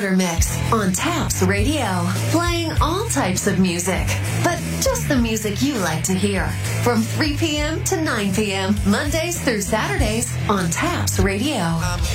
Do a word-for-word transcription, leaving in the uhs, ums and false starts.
Murder Mix on Taps Radio, playing all types of music, but just the music you like to hear. From three p.m. to nine p.m., Mondays through Saturdays on Taps Radio.